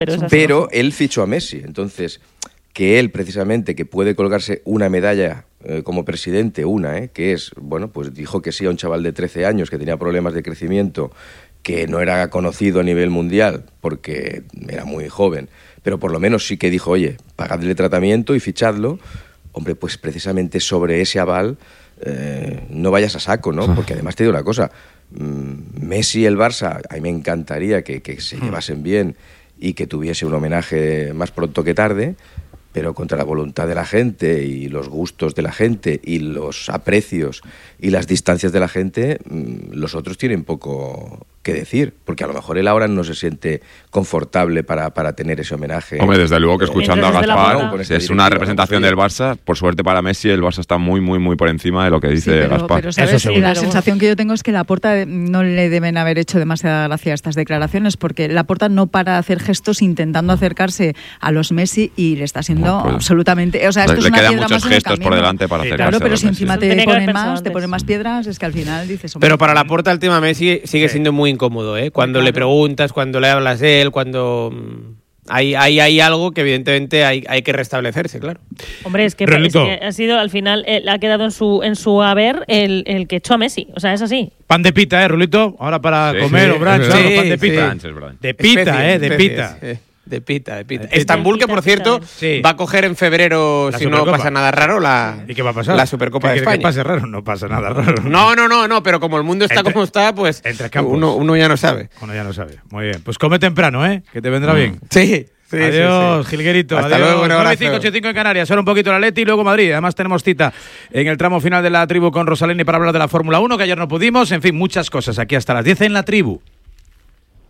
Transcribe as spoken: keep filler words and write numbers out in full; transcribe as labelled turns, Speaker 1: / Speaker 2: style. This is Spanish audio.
Speaker 1: Pero,
Speaker 2: pero él fichó a Messi, entonces que él precisamente, que puede colgarse una medalla eh, como presidente, una, eh, que es, bueno, pues dijo que sí a un chaval de trece años que tenía problemas de crecimiento, que no era conocido a nivel mundial porque era muy joven, pero por lo menos sí que dijo, oye, pagadle tratamiento y fichadlo. Hombre, pues precisamente sobre ese aval eh, no vayas a saco, ¿no? Porque además te digo una cosa, mmm, Messi y el Barça, a mí me encantaría que, que se llevasen bien y que tuviese un homenaje más pronto que tarde, pero contra la voluntad de la gente y los gustos de la gente y los aprecios y las distancias de la gente, mmm, los otros tienen poco que decir, porque a lo mejor él ahora no se siente confortable para, para tener ese homenaje.
Speaker 3: Hombre, desde luego que escuchando a Gaspar,
Speaker 2: no,
Speaker 3: si es una representación del Barça, por suerte para Messi, el Barça está muy, muy, muy por encima de lo que dice
Speaker 4: sí, pero,
Speaker 3: Gaspar.
Speaker 4: Pero, ¿sabes?
Speaker 3: Eso
Speaker 4: la sensación que yo tengo es que Laporta no le deben haber hecho demasiada gracia a estas declaraciones, porque Laporta no para de hacer gestos intentando acercarse a los Messi y le está siendo no, pues, absolutamente... O sea, esto
Speaker 3: le,
Speaker 4: es una
Speaker 3: le quedan
Speaker 4: piedra
Speaker 3: muchos
Speaker 4: más
Speaker 3: gestos por delante para
Speaker 4: sí,
Speaker 3: acercarse.
Speaker 4: Claro, pero si
Speaker 3: Messi.
Speaker 4: encima te ponen más, te ponen más piedras, es que al final dices...
Speaker 5: Pero para Laporta el tema Messi sigue sí. siendo muy incómodo, ¿eh? Cuando claro. le preguntas, cuando le hablas de él, cuando hay, hay, hay algo que evidentemente hay, hay que restablecerse, claro.
Speaker 1: Hombre, es que, es que ha sido al final, eh, ha quedado en su en su haber el, el que echó a Messi, o sea, es así.
Speaker 6: Pan de pita, ¿eh, Rulito? Ahora para sí, comer sí, o brunch, sí, pan de pita. Sí. De pita,
Speaker 5: especie,
Speaker 6: ¿eh? De
Speaker 5: especie,
Speaker 6: pita.
Speaker 5: Sí. De pita, de pita. Estambul, que por cierto
Speaker 6: sí.
Speaker 5: va a coger en febrero,
Speaker 6: la
Speaker 5: si
Speaker 6: Supercopa.
Speaker 5: no pasa nada raro, la,
Speaker 6: ¿Y qué va a pasar?
Speaker 5: la Supercopa
Speaker 6: ¿Qué,
Speaker 5: de España.
Speaker 6: ¿Qué pasa raro? No pasa nada raro.
Speaker 5: No, no, no, no, pero como el mundo está
Speaker 6: entre,
Speaker 5: como está, pues uno, uno ya no sabe.
Speaker 6: Uno ya no sabe. Muy bien. Pues come temprano, ¿eh? Que te vendrá mm. bien.
Speaker 5: Sí. Sí,
Speaker 6: adiós,
Speaker 5: sí, sí.
Speaker 6: Jilguerito.
Speaker 5: Hasta
Speaker 6: adiós.
Speaker 5: luego,
Speaker 6: nueve cinco ochenta y cinco en Canarias. Ahora un poquito la Leti y luego Madrid. Además tenemos cita en el tramo final de la tribu con Rosaleni para hablar de la Fórmula uno, que ayer no pudimos. En fin, muchas cosas aquí hasta las diez en la tribu.